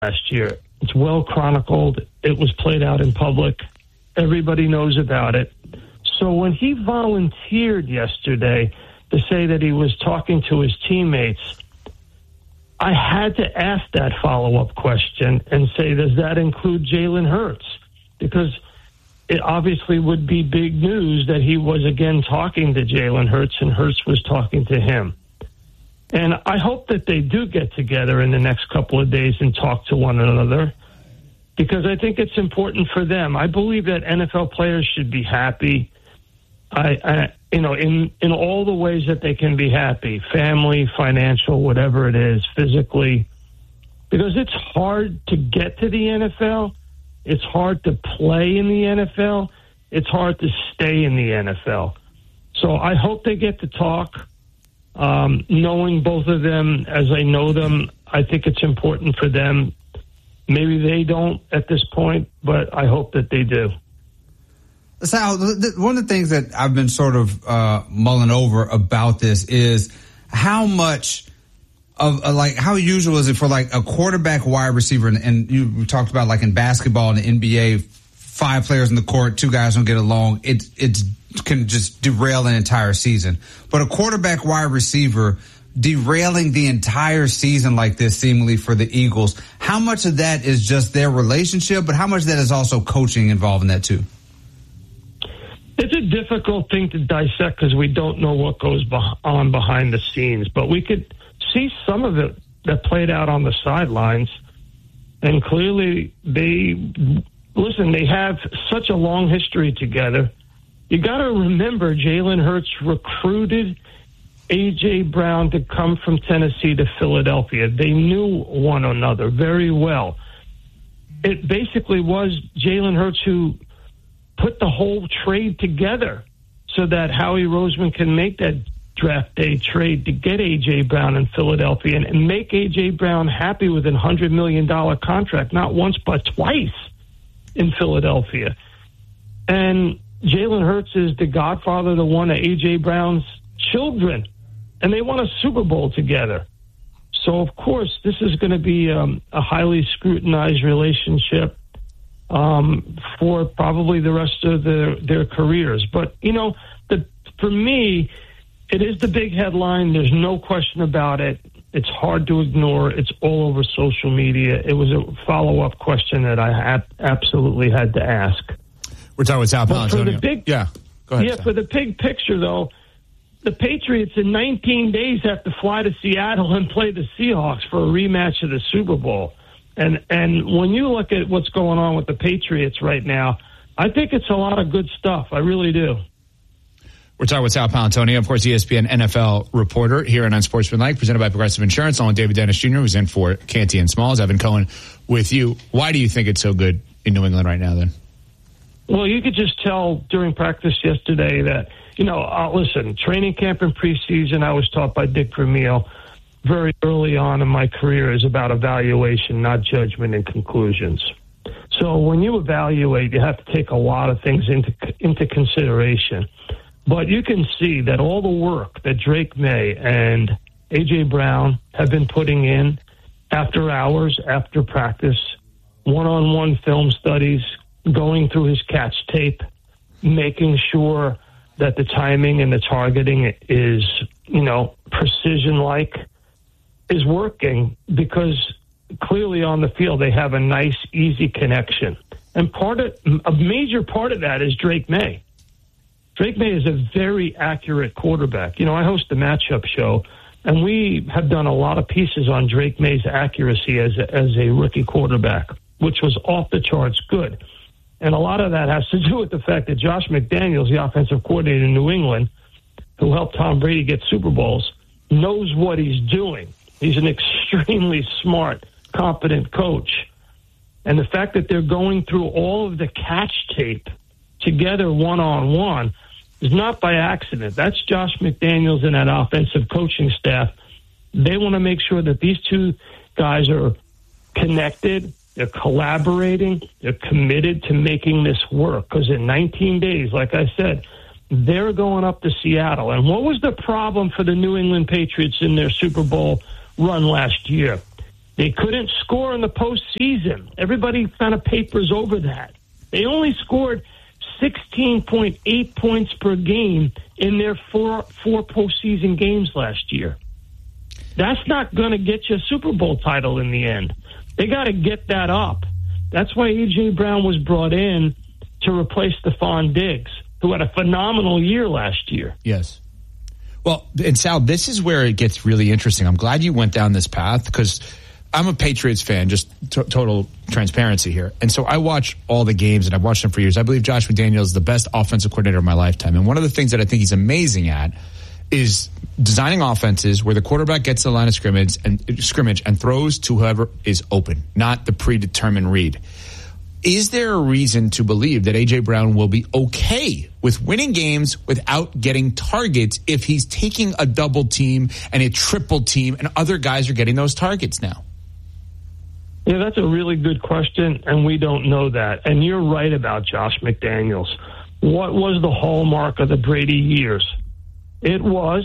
last year. It's well chronicled. It was played out in public. Everybody knows about it. So when he volunteered yesterday to say that he was talking to his teammates, I had to ask that follow-up question and say, does that include Jalen Hurts? Because it obviously would be big news that he was again talking to Jalen Hurts and Hurts was talking to him. And I hope that they do get together in the next couple of days and talk to one another, because I think it's important for them. I believe that NFL players should be happy, in all the ways that they can be happy, family, financial, whatever it is, physically, because it's hard to get to the NFL. It's hard to play in the NFL. It's hard to stay in the NFL. So I hope they get to talk. Knowing both of them as I know them, I think it's important for them. Maybe they don't at this point, but I hope that they do. Sal, one of the things that I've been sort of mulling over about this is how much of how usual is it for like a quarterback, wide receiver, and you talked about like in basketball and the NBA, 5 players in the court, 2 guys don't get along. It can just derail an entire season. But a quarterback, wide receiver derailing the entire season like this, seemingly for the Eagles, how much of that is just their relationship, but how much of that is also coaching involved in that too? It's a difficult thing to dissect because we don't know what goes on behind the scenes, but we could see some of it that played out on the sidelines. And clearly they have such a long history together. You got to remember Jalen Hurts recruited A.J. Brown to come from Tennessee to Philadelphia. They knew one another very well. It basically was Jalen Hurts who put the whole trade together so that Howie Roseman can make that draft day trade to get A.J. Brown in Philadelphia and make A.J. Brown happy with a $100 million contract, not once but twice in Philadelphia. And Jalen Hurts is the godfather to one of A.J. Brown's children, and they won a Super Bowl together. So, of course, this is going to be a highly scrutinized relationship for probably the rest of their careers. But, for me, it is the big headline. There's no question about it. It's hard to ignore. It's all over social media. It was a follow-up question that I absolutely had to ask. We're talking with Sal Paolantonio. Go ahead, for the big picture, though, the Patriots in 19 days have to fly to Seattle and play the Seahawks for a rematch of the Super Bowl. And when you look at what's going on with the Patriots right now, I think it's a lot of good stuff. I really do. We're talking with Sal Paolantonio, of course, ESPN NFL reporter here on Unsportsmanlike, presented by Progressive Insurance, along with David Dennis Jr., who's in for Canty and Smalls. Evan Cohen with you. Why do you think it's so good in New England right now, then? Well, you could just tell during practice yesterday that, listen, training camp and preseason, I was taught by Dick Vermeil very early on in my career is about evaluation, not judgment and conclusions. So when you evaluate, you have to take a lot of things into consideration. But you can see that all the work that Drake May and A.J. Brown have been putting in after hours, after practice, one-on-one film studies, going through his catch tape, making sure that the timing and the targeting is, precision-like, is working because clearly on the field they have a nice, easy connection. And a major part of that is Drake May. Drake May is a very accurate quarterback. I host the matchup show, and we have done a lot of pieces on Drake May's accuracy as a rookie quarterback, which was off the charts good. And a lot of that has to do with the fact that Josh McDaniels, the offensive coordinator in New England, who helped Tom Brady get Super Bowls, knows what he's doing. He's an extremely smart, competent coach. And the fact that they're going through all of the catch tape together one-on-one is not by accident. That's Josh McDaniels and that offensive coaching staff. They want to make sure that these two guys are connected, they're collaborating, they're committed to making this work. Because in 19 days, like I said, they're going up to Seattle. And what was the problem for the New England Patriots in their Super Bowl run last year? They couldn't score in the postseason. Everybody kind of papers over that. They only scored 16.8 points per game in their four postseason games last year. That's not going to get you a Super Bowl title in the end. They got to get that up. That's why A.J. Brown was brought in to replace Stephon Diggs, who had a phenomenal year last year. Yes. Well, and Sal, this is where it gets really interesting. I'm glad you went down this path because I'm a Patriots fan, just total transparency here. And so I watch all the games, and I've watched them for years. I believe Josh McDaniels is the best offensive coordinator of my lifetime. And one of the things that I think he's amazing at is designing offenses where the quarterback gets to the line of scrimmage and throws to whoever is open, not the predetermined read. Is there a reason to believe that A.J. Brown will be okay with winning games without getting targets if he's taking a double team and a triple team and other guys are getting those targets now? Yeah, that's a really good question, and we don't know that. And you're right about Josh McDaniels. What was the hallmark of the Brady years? It was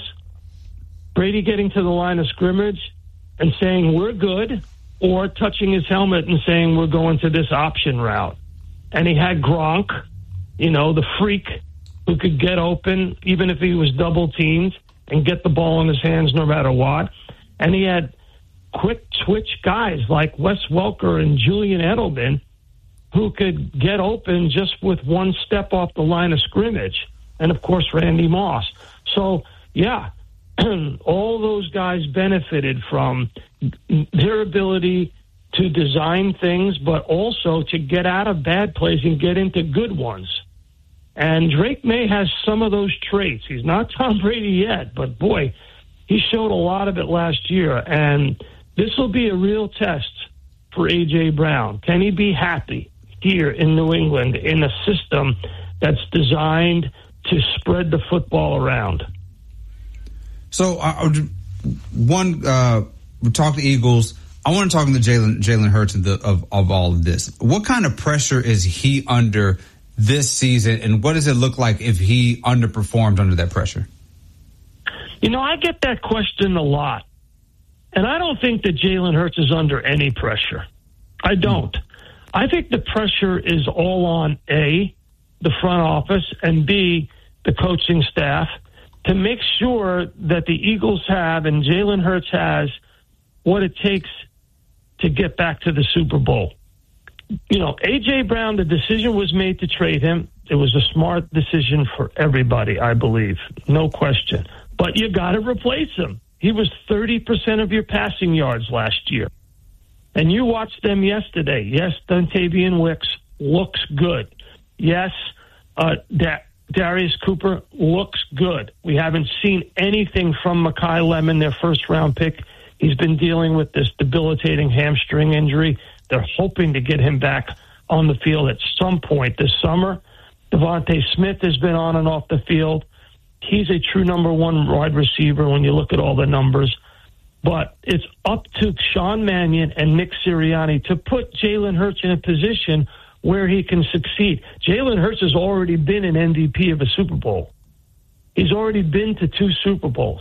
Brady getting to the line of scrimmage and saying, we're good, or touching his helmet and saying, we're going to this option route. And he had Gronk, the freak who could get open even if he was double teamed and get the ball in his hands no matter what. And he had quick twitch guys like Wes Welker and Julian Edelman who could get open just with one step off the line of scrimmage. And, of course, Randy Moss. So, yeah, all those guys benefited from their ability to design things, but also to get out of bad plays and get into good ones. And Drake May has some of those traits. He's not Tom Brady yet, but, boy, he showed a lot of it last year. And this will be a real test for A.J. Brown. Can he be happy here in New England in a system that's designed to spread the football around? So, we talked to Eagles. I want to talk to Jalen Hurts of all of this. What kind of pressure is he under this season, and what does it look like if he underperformed under that pressure? I get that question a lot, and I don't think that Jalen Hurts is under any pressure. I don't. I think the pressure is all on A, the front office, and B, the coaching staff, to make sure that the Eagles have and Jalen Hurts has what it takes to get back to the Super Bowl. A.J. Brown, the decision was made to trade him. It was a smart decision for everybody, I believe. No question. But you got to replace him. He was 30% of your passing yards last year. And you watched them yesterday. Yes, Dontavian Wicks looks good. Yes, Darius Cooper looks good. We haven't seen anything from Mekhi Lemon, their first-round pick. He's been dealing with this debilitating hamstring injury. They're hoping to get him back on the field at some point this summer. Devontae Smith has been on and off the field. He's a true number one wide receiver when you look at all the numbers. But it's up to Sean Mannion and Nick Sirianni to put Jalen Hurts in a position where he can succeed. Jalen Hurts has already been an MVP of a Super Bowl. He's already been to 2 Super Bowls.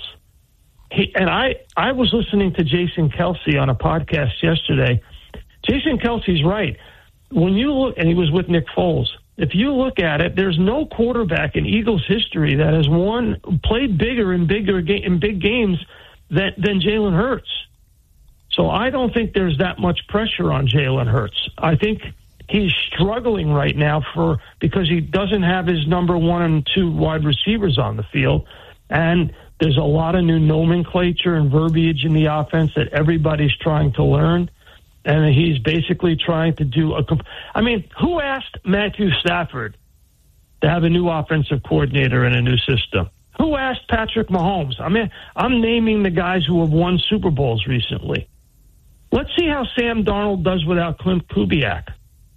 I was listening to Jason Kelce on a podcast yesterday. Jason Kelce's right. When you look, and he was with Nick Foles, if you look at it, there's no quarterback in Eagles history that has played bigger in big games than Jalen Hurts. So I don't think there's that much pressure on Jalen Hurts. I think he's struggling right now because he doesn't have his number 1 and 2 wide receivers on the field. And there's a lot of new nomenclature and verbiage in the offense that everybody's trying to learn. And he's basically trying to do who asked Matthew Stafford to have a new offensive coordinator in a new system? Who asked Patrick Mahomes? I'm naming the guys who have won Super Bowls recently. Let's see how Sam Darnold does without Clint Kubiak.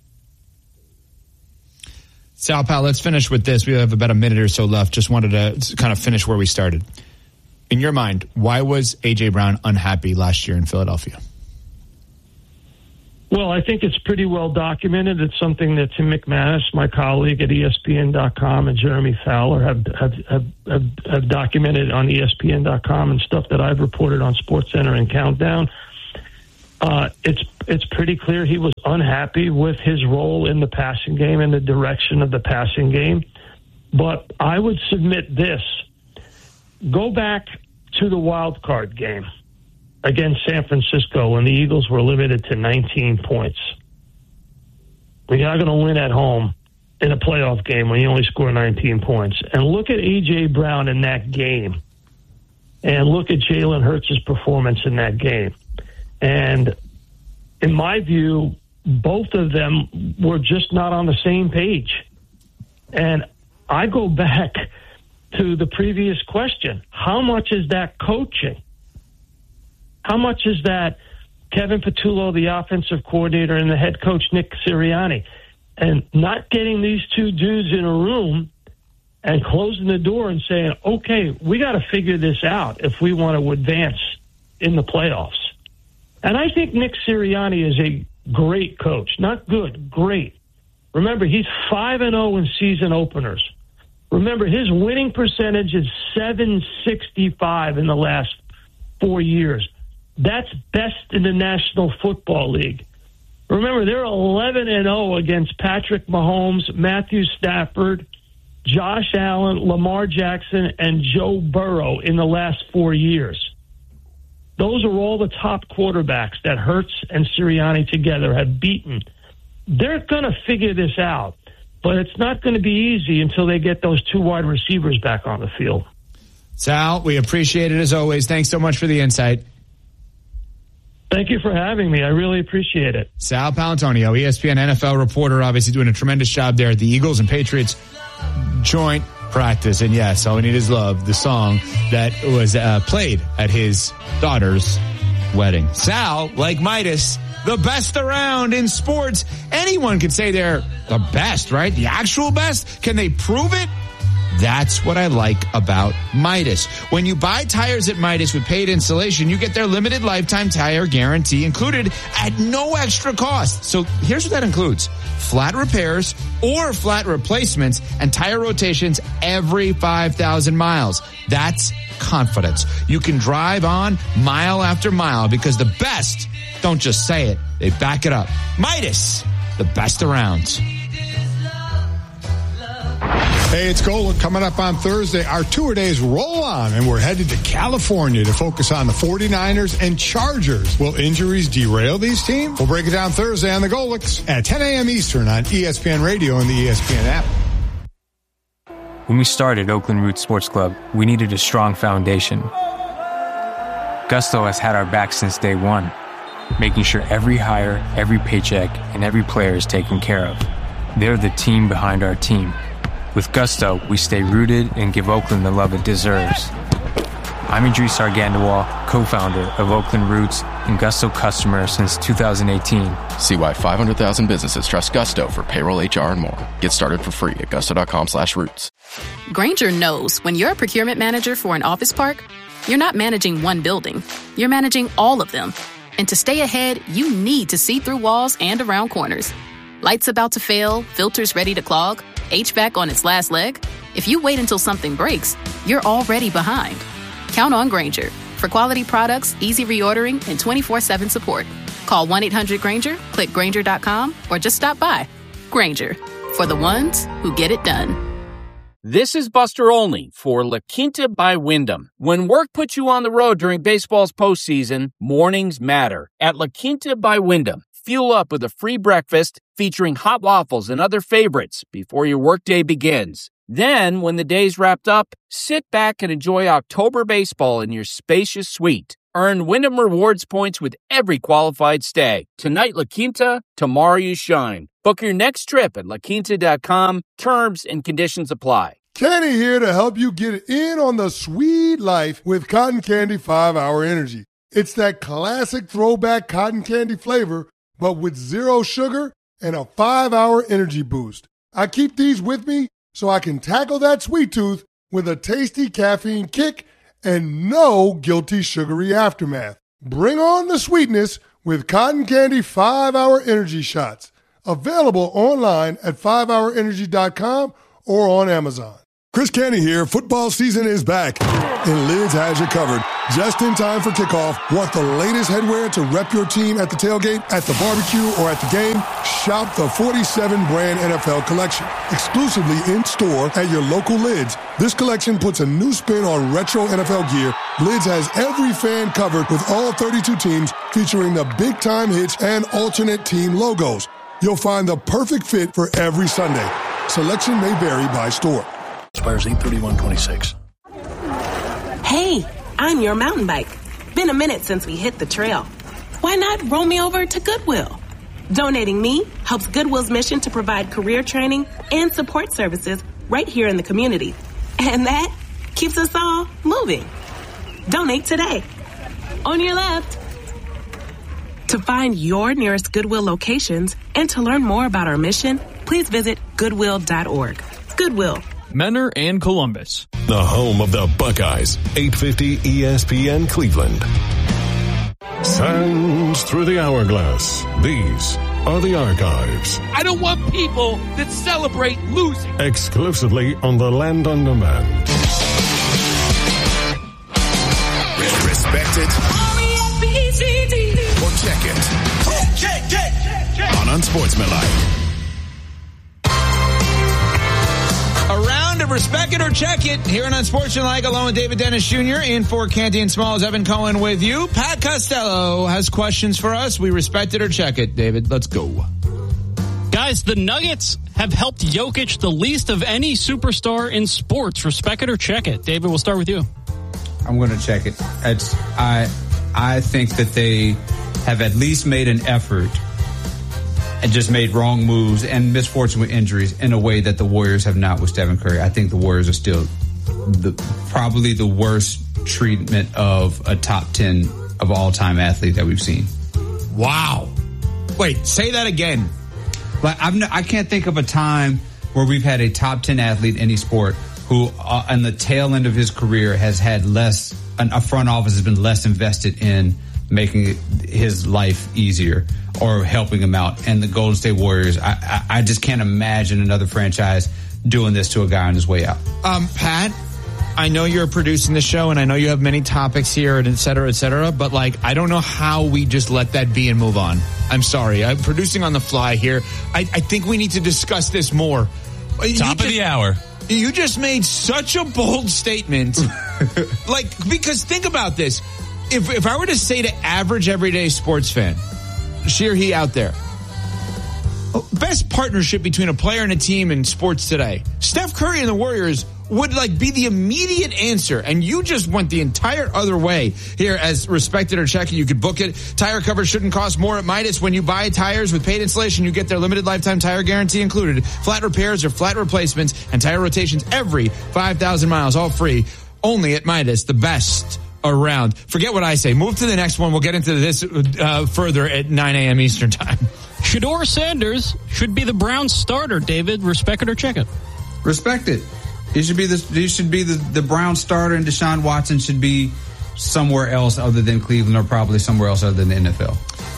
Sal Pal, let's finish with this. We have about a minute or so left. Just wanted to kind of finish where we started. In your mind, why was A.J. Brown unhappy last year in Philadelphia? Well, I think it's pretty well documented. It's something that Tim McManus, my colleague at ESPN.com, and Jeremy Fowler have documented on ESPN.com and stuff that I've reported on SportsCenter and Countdown. It's pretty clear he was unhappy with his role in the passing game and the direction of the passing game. But I would submit this. Go back to the wild card game against San Francisco when the Eagles were limited to 19 points. You're not going to win at home in a playoff game when you only score 19 points. And look at A.J. Brown in that game. And look at Jalen Hurts' performance in that game. And in my view, both of them were just not on the same page. And I go back to the previous question. How much is that coaching? How much is that Kevin Patullo, the offensive coordinator, and the head coach, Nick Sirianni, and not getting these two dudes in a room and closing the door and saying, okay, we got to figure this out if we want to advance in the playoffs. And I think Nick Sirianni is a great coach. Not good, great. Remember, he's 5-0 in season openers. Remember, his winning percentage is .765 in the last 4 years. That's best in the National Football League. Remember, they're 11-0 against Patrick Mahomes, Matthew Stafford, Josh Allen, Lamar Jackson, and Joe Burrow in the last 4 years. Those are all the top quarterbacks that Hurts and Sirianni together have beaten. They're going to figure this out, but it's not going to be easy until they get those two wide receivers back on the field. Sal, we appreciate it as always. Thanks so much for the insight. Thank you for having me. I really appreciate it. Sal Paolantonio, ESPN NFL reporter, obviously doing a tremendous job there at the Eagles and Patriots joint practice. And yes, All We Need Is Love, the song that was played at his daughter's wedding. Sal, like Midas, the best around in sports. Anyone could say they're the best, right? The actual best. Can they prove it? That's what I like about Midas. When you buy tires at Midas with paid installation, you get their limited lifetime tire guarantee included at no extra cost. So here's what that includes. Flat repairs or flat replacements and tire rotations every 5,000 miles. That's confidence. You can drive on mile after mile because the best don't just say it, they back it up. Midas, the best around. Hey, it's Golic. Coming up on Thursday, our tour days roll on, and we're headed to California to focus on the 49ers and Chargers. Will injuries derail these teams? We'll break it down Thursday on the Golics at 10 a.m. Eastern on ESPN Radio and the ESPN app. When we started Oakland Roots Sports Club, we needed a strong foundation. Gusto has had our back since day one, making sure every hire, every paycheck, and every player is taken care of. They're the team behind our team. With Gusto, we stay rooted and give Oakland the love it deserves. I'm Idris Argandawal, co-founder of Oakland Roots and Gusto customer since 2018. See why 500,000 businesses trust Gusto for payroll, HR, and more. Get started for free at gusto.com/roots. Grainger knows when you're a procurement manager for an office park, you're not managing one building. You're managing all of them. And to stay ahead, you need to see through walls and around corners. Lights about to fail, filters ready to clog, HVAC on its last leg. If you wait until something breaks, you're already behind. Count on Grainger for quality products, easy reordering, and 24/7 support. Call 1-800-GRAINGER, click Grainger.com, or just stop by. Grainger, for the ones who get it done. This is Buster Olney for La Quinta by Wyndham. When work puts you on the road during baseball's postseason, mornings matter. At La Quinta by Wyndham, fuel up with a free breakfast featuring hot waffles and other favorites before your workday begins. Then, when the day's wrapped up, sit back and enjoy October baseball in your spacious suite. Earn Wyndham Rewards points with every qualified stay. Tonight, La Quinta, tomorrow you shine. Book your next trip at laquinta.com. Terms and conditions apply. Kenny here to help you get in on the sweet life with Cotton Candy 5-Hour Energy. It's that classic throwback cotton candy flavor, but with zero sugar and a 5-hour energy boost. I keep these with me so I can tackle that sweet tooth with a tasty caffeine kick and no guilty sugary aftermath. Bring on the sweetness with Cotton Candy 5-Hour Energy Shots. Available online at 5hourenergy.com or on Amazon. Chris Canty here. Football season is back, and Lids has you covered. Just in time for kickoff. Want the latest headwear to rep your team at the tailgate, at the barbecue, or at the game? Shop the 47-brand NFL collection, exclusively in-store at your local Lids. This collection puts a new spin on retro NFL gear. Lids has every fan covered with all 32 teams, featuring the big-time hits and alternate team logos. You'll find the perfect fit for every Sunday. Selection may vary by store. Expires 8/31/26. Hey, I'm your mountain bike. Been a minute since we hit the trail. Why not roll me over to Goodwill? Donating me helps Goodwill's mission to provide career training and support services right here in the community. And that keeps us all moving. Donate today. On your left. To find your nearest Goodwill locations and to learn more about our mission, please visit Goodwill.org. Goodwill. Menor and Columbus. The home of the Buckeyes, 850 ESPN Cleveland. Sands through the hourglass. These are the archives. I don't want people that celebrate losing. Exclusively on the Land on Demand. Respect it. Or check it. On Unsportsmanlike. A round of Respect It or Check It here on Unsportsmanlike, along with David Dennis Jr. in for Canty and Smalls. Evan Cohen with you. Pat Costello has questions for us. We respect it or check it. David, let's go. Guys, the Nuggets have helped Jokic the least of any superstar in sports. Respect it or check it. David, we'll start with you. I'm going to check it. I think that they have at least made an effort and just made wrong moves and misfortune with injuries in a way that the Warriors have not with Stephen Curry. I think the Warriors are still probably the worst treatment of a top 10 of all-time athlete that we've seen. Wow. Wait, say that again. Like I can't think of a time where we've had a top 10 athlete in any sport who on the tail end of his career has had less, a front office has been less invested in making his life easier or helping him out. And the Golden State Warriors, I just can't imagine another franchise doing this to a guy on his way out. Pat, I know you're producing the show and I know you have many topics here and et cetera, but like, I don't know how we just let that be and move on. I'm sorry. I'm producing on the fly here. I think we need to discuss this more. Top of the hour. You just made such a bold statement. Because think about this. If I were to say to average everyday sports fan, she or he out there, best partnership between a player and a team in sports today, Steph Curry and the Warriors would be the immediate answer. And you just went the entire other way here as Respect It or Check It. You could book it. Tire cover shouldn't cost more at Midas. When you buy tires with paid installation, you get their limited lifetime tire guarantee included. Flat repairs or flat replacements and tire rotations every 5,000 miles, all free. Only at Midas, the best around. Forget what I say. Move to the next one. We'll get into this further at 9 a.m. Eastern time. Shedeur Sanders should be the Browns starter, David. Respect it or check it? Respect it. He should be the Browns starter, and Deshaun Watson should be somewhere else other than Cleveland, or probably somewhere else other than the NFL.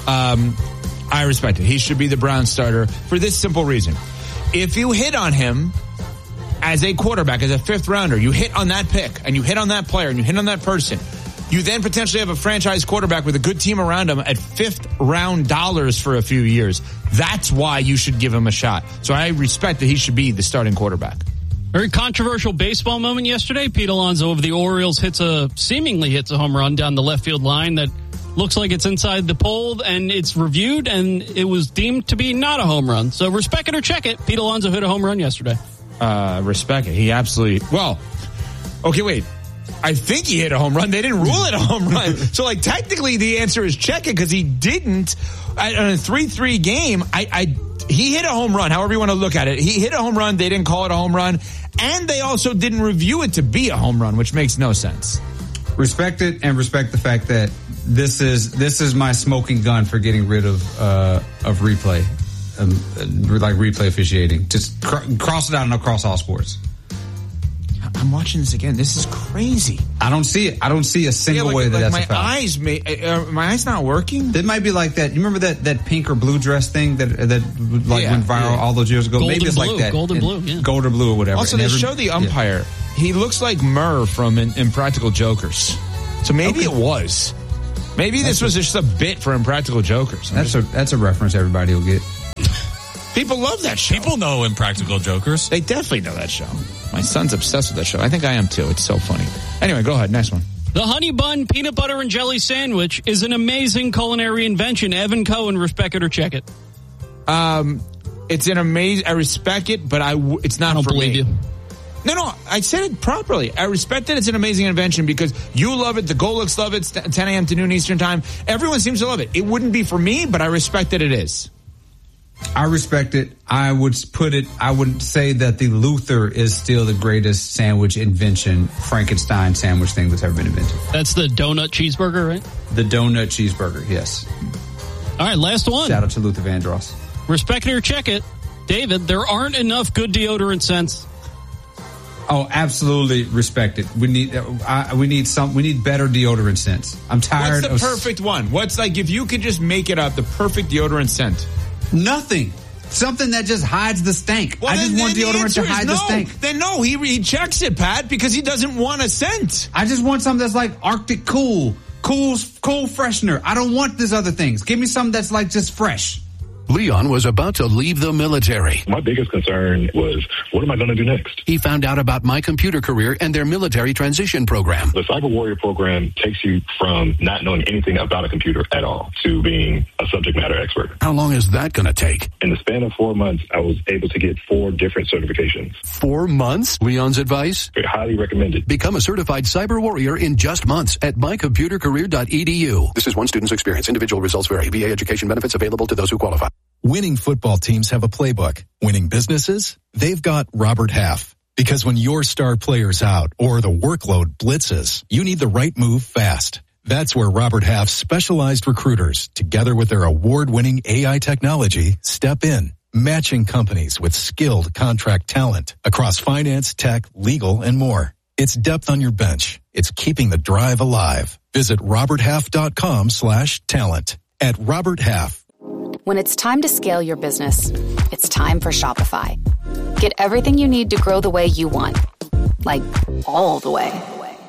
I respect it. He should be the Browns starter for this simple reason. If you hit on him as a quarterback, as a fifth rounder, you hit on that pick and you hit on that player and you hit on that person, you then potentially have a franchise quarterback with a good team around him at fifth round dollars for a few years. That's why you should give him a shot. So I respect that he should be the starting quarterback. Very controversial baseball moment yesterday. Pete Alonso of the Orioles seemingly hits a home run down the left field line that looks like it's inside the pole, and it's reviewed, and it was deemed to be not a home run. So respect it or check it. Pete Alonso hit a home run yesterday. Respect it. He absolutely... Well, okay, wait. I think he hit a home run. They didn't rule it a home run. So, technically the answer is check it because he didn't. On a 3-3 game, he hit a home run, however you want to look at it. He hit a home run. They didn't call it a home run. And they also didn't review it to be a home run, which makes no sense. Respect it, and respect the fact that this is my smoking gun for getting rid of replay, replay officiating. Just cross it out and across all sports. I'm watching this again. This is crazy. I don't see it. I don't see a single way that's a foul. My eyes not working? It might be like that. You remember that pink or blue dress thing that went viral all those years ago? Maybe it's like that. Golden blue, yeah. Golden blue or whatever. Also, they show the umpire. Yeah. He looks like Murr from Impractical Jokers. So maybe it was. Maybe this was just a bit for Impractical Jokers. That's a reference everybody will get. People love that show. People know Impractical Jokers. They definitely know that show. My son's obsessed with that show. I think I am too. It's so funny. Anyway, go ahead. Next one. The honey bun peanut butter and jelly sandwich is an amazing culinary invention. Evan Cohen, respect it or check it? It's an amazing. I respect it, but it's not for me. I don't believe you. No, I said it properly. I respect that it's an amazing invention because you love it, the Golics love it, 10 a.m. to noon Eastern time. Everyone seems to love it. It wouldn't be for me, but I respect that it is. I respect it. I would say that the Luther is still the greatest sandwich invention, Frankenstein sandwich thing that's ever been invented. That's the donut cheeseburger, right? The donut cheeseburger, yes. All right, last one. Shout out to Luther Vandross. Respect it or check it. David, there aren't enough good deodorant scents. Oh, absolutely respect it. We need better deodorant scents. I'm tired of... What's the perfect one? What's like, if you could just make it up, the perfect deodorant scent? Nothing. Something that just hides the stank. Well, I just want deodorant to hide the stink. Then no, he checks it, Pat, because he doesn't want a scent. I just want something that's like Arctic Cool freshener. I don't want these other things. Give me something that's like just fresh. Leon was about to leave the military. My biggest concern was, what am I going to do next? He found out about My Computer Career and their military transition program. The Cyber Warrior program takes you from not knowing anything about a computer at all to being a subject matter expert. How long is that going to take? In the span of 4 months, I was able to get 4 different certifications. 4 months? Leon's advice? Highly recommended. Become a certified cyber warrior in just months at mycomputercareer.edu. This is one student's experience. Individual results vary. VA education benefits available to those who qualify. Winning football teams have a playbook. Winning businesses, they've got Robert Half. Because when your star player's out or the workload blitzes, you need the right move fast. That's where Robert Half's specialized recruiters, together with their award-winning AI technology, step in, matching companies with skilled contract talent across finance, tech, legal, and more. It's depth on your bench. It's keeping the drive alive. Visit roberthalf.com/talent. At Robert Half. When it's time to scale your business, it's time for Shopify. Get everything you need to grow the way you want. Like, all the way.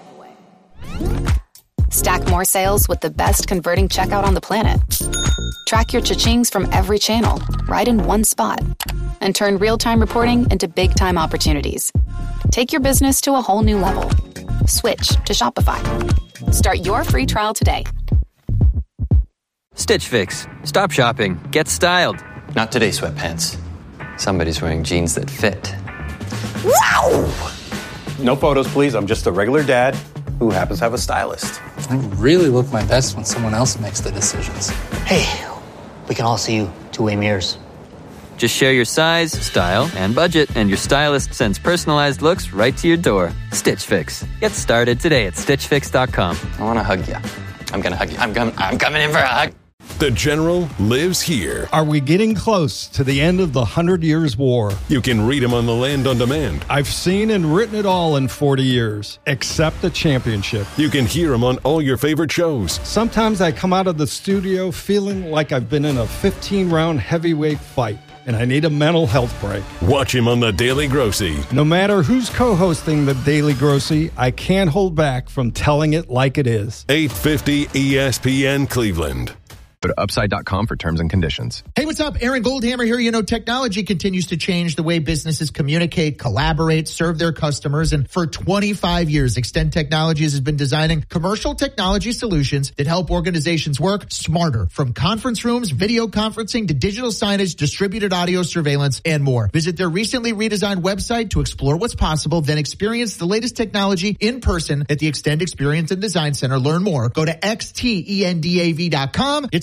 Stack more sales with the best converting checkout on the planet. Track your cha-chings from every channel, right in one spot. And turn real-time reporting into big-time opportunities. Take your business to a whole new level. Switch to Shopify. Start your free trial today. Stitch Fix. Stop shopping. Get styled. Not today, sweatpants. Somebody's wearing jeans that fit. Wow! No photos, please. I'm just a regular dad who happens to have a stylist. I really look my best when someone else makes the decisions. Hey, we can all see you two-way mirrors. Just share your size, style, and budget, and your stylist sends personalized looks right to your door. Stitch Fix. Get started today at StitchFix.com. I want to hug you. I'm going to hug you. I'm coming in for a hug. The General lives here. Are we getting close to the end of the 100 Years' War? You can read him on the Land on Demand. I've seen and written it all in 40 years, except the championship. You can hear him on all your favorite shows. Sometimes I come out of the studio feeling like I've been in a 15-round heavyweight fight, and I need a mental health break. Watch him on The Daily Grossy. No matter who's co-hosting The Daily Grossy, I can't hold back from telling it like it is. 850 ESPN Cleveland. Go to upside.com for terms and conditions. Hey, what's up? Aaron Goldhammer here. You know, technology continues to change the way businesses communicate, collaborate, serve their customers. And for 25 years, Extend Technologies has been designing commercial technology solutions that help organizations work smarter. From conference rooms, video conferencing, to digital signage, distributed audio surveillance, and more. Visit their recently redesigned website to explore what's possible, then experience the latest technology in person at the Extend Experience and Design Center. Learn more. Go to xtendav.com. It's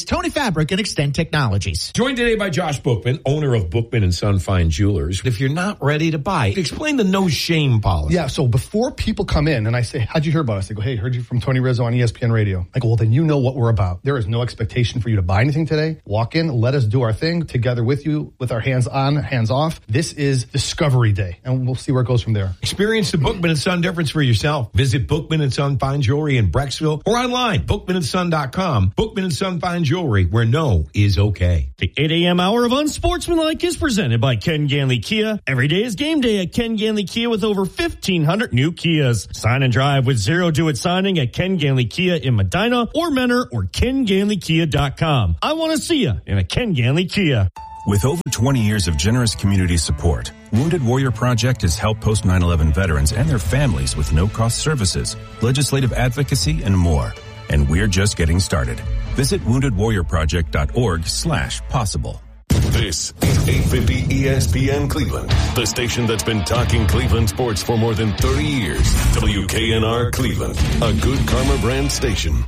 Tony Fabric and Extend Technologies. Joined today by Josh Bookman, owner of Bookman & Son Fine Jewelers. If you're not ready to buy, explain the no shame policy. Yeah, so before people come in and I say, how'd you hear about us? They go, hey, heard you from Tony Rizzo on ESPN Radio. I go, well, then you know what we're about. There is no expectation for you to buy anything today. Walk in, let us do our thing together with you, with our hands on, hands off. This is Discovery Day, and we'll see where it goes from there. Experience the Bookman & Son difference for yourself. Visit Bookman & Son Fine Jewelry in Brecksville or online, bookmanandson.com. Bookman & Son Fine Jewelry, where no is okay. The 8 a.m. hour of Unsportsmanlike is presented by Ken Ganley Kia. Every day is game day at Ken Ganley Kia with over 1,500 new Kias. Sign and drive with Zero Do It signing at Ken Ganley Kia in Medina or Menor or KenGanleyKia.com. I want to see you in a Ken Ganley Kia. With over 20 years of generous community support, Wounded Warrior Project has helped post 9/11 veterans and their families with no-cost services, legislative advocacy, and more. And we're just getting started. Visit woundedwarriorproject.org/possible. This is 850 ESPN Cleveland, the station that's been talking Cleveland sports for more than 30 years. WKNR Cleveland, a good Karma brand station.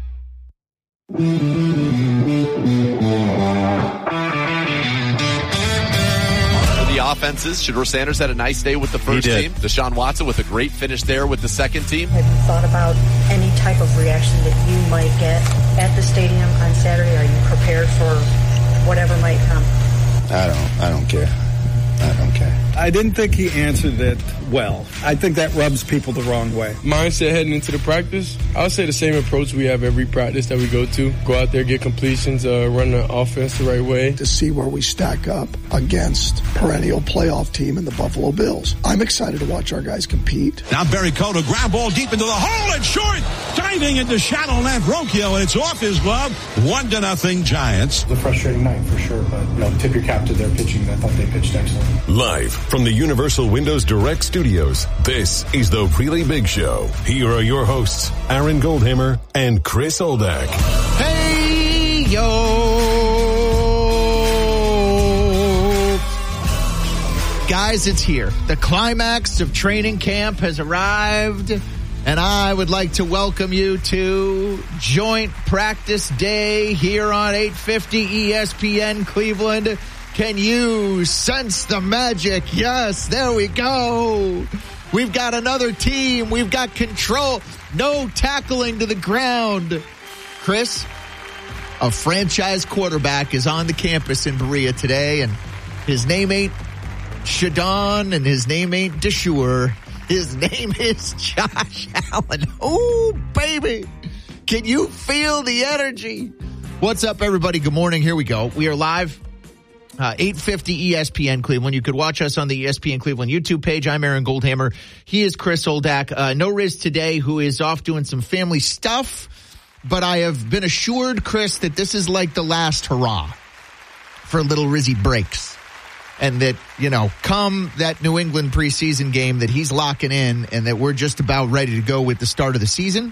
The offenses, Shedeur Sanders had a nice day with the first team. Deshaun Watson with a great finish there with the second team. Have you thought about any type of reaction that you might get at the stadium on Saturday? Are you prepared for whatever might come? I don't care. I don't care. I didn't think he answered it well. I think that rubs people the wrong way. Mindset heading into the practice, I would say the same approach we have every practice that we go to. Go out there, get completions, run the offense the right way. To see where we stack up against perennial playoff team in the Buffalo Bills. I'm excited to watch our guys compete. Now Barry Cota, ground ball deep into the hole and short. Diving into shallow left Roquio. It's off his glove. 1-0 Giants. It was a frustrating night for sure, but tip your cap to their pitching. I thought they pitched excellent. Live from the Universal Windows Direct Studios, this is the Really Big Show. Here are your hosts, Aaron Goldhammer and Chris Oldak. Hey, yo! Guys, it's here. The climax of training camp has arrived, and I would like to welcome you to joint practice day here on 850 ESPN Cleveland. Can you sense the magic? Yes, there we go. We've got another team. We've got control. No tackling to the ground. Chris, a franchise quarterback is on the campus in Berea today, and his name ain't Shadon, and his name ain't Deshour. His name is Josh Allen. Oh, baby. Can you feel the energy? What's up, everybody? Good morning. Here we go. We are live. 850 ESPN Cleveland. You could watch us on the ESPN Cleveland YouTube page. I'm Aaron Goldhammer. He is Chris Oldak. No Riz today, who is off doing some family stuff. But I have been assured, Chris, that this is like the last hurrah for little Rizzy breaks. And that, come that New England preseason game that he's locking in and that we're just about ready to go with the start of the season.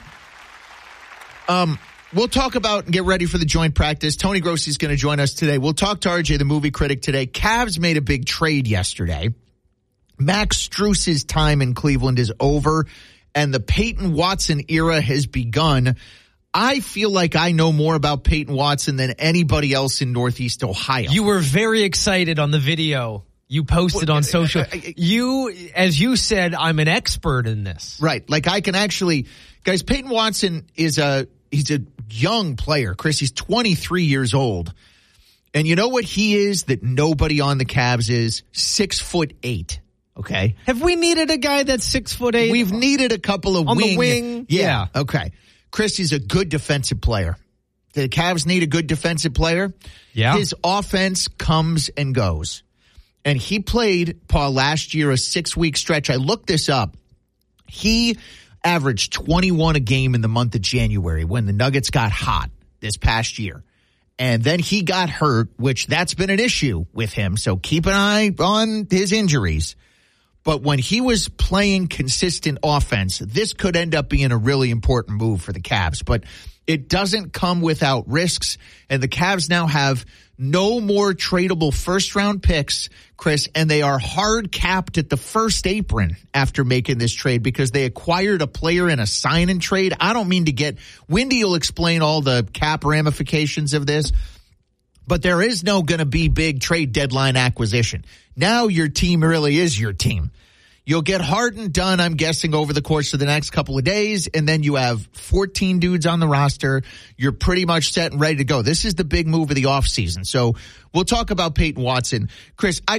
We'll talk about and get ready for the joint practice. Tony Grossi is going to join us today. We'll talk to RJ, the movie critic, today. Cavs made a big trade yesterday. Max Strus's time in Cleveland is over, and the Peyton Watson era has begun. I feel like I know more about Peyton Watson than anybody else in Northeast Ohio. You were very excited on the video you posted on social. As you said, I'm an expert in this. Right. Like I can actually, guys, Peyton Watson he's a young player. Chris, he's 23 years old. And you know what he is that nobody on the Cavs is? 6'8". Okay. Have we needed a guy that's 6'8"? We've needed a couple of on the wing. Yeah. Okay. Chris is a good defensive player. The Cavs need a good defensive player. Yeah. His offense comes and goes. And he played, Paul, last year a 6-week stretch. I looked this up. He averaged 21 a game in the month of January when the Nuggets got hot this past year. And then he got hurt, which that's been an issue with him. So keep an eye on his injuries. But when he was playing consistent offense, this could end up being a really important move for the Cavs. But It doesn't come without risks, and the Cavs now have no more tradable first-round picks, Chris, and they are hard capped at the first apron after making this trade because they acquired a player in a sign-and trade. I don't mean to get – Wendy will explain all the cap ramifications of this, but there is no going to be big trade deadline acquisition. Now your team really is your team. You'll get Harden done, I'm guessing, over the course of the next couple of days, and then you have 14 dudes on the roster. You're pretty much set and ready to go. This is the big move of the offseason. So we'll talk about Peyton Watson. Chris, I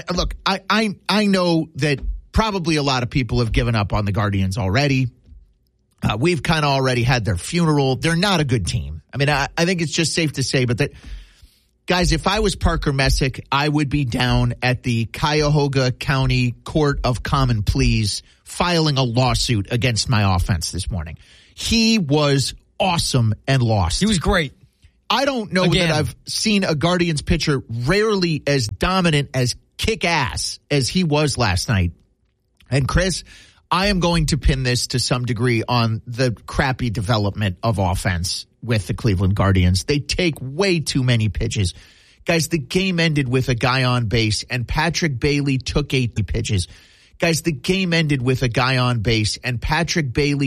know that probably a lot of people have given up on the Guardians already. We've kind of already had their funeral. They're not a good team. I mean, I think it's just safe to say, but that... Guys, if I was Parker Messick, I would be down at the Cuyahoga County Court of Common Pleas filing a lawsuit against my offense this morning. He was awesome and lost. He was great. I don't know that I've seen a Guardians pitcher rarely as dominant, as kick-ass as he was last night. And Chris, I am going to pin this to some degree on the crappy development of offense with the Cleveland Guardians. They take way too many pitches. Guys, the game ended with a guy on base, and Patrick Bailey took 80 pitches. Guys, the game ended with a guy on base, and Patrick Bailey